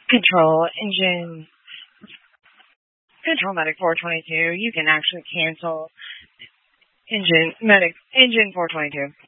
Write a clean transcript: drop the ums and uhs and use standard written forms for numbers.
Control engine, control medic 422. You can actually cancel engine 422.